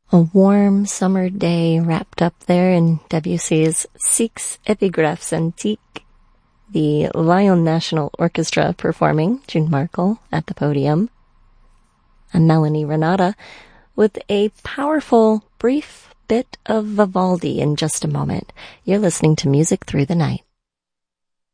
A warm summer day wrapped up there in Debussy's Six Epigraphes Antiques. The Lyon National Orchestra performing, June Markle at the podium. And Melanie Renata with a powerful, brief bit of Vivaldi in just a moment. You're listening to Music Through the Night.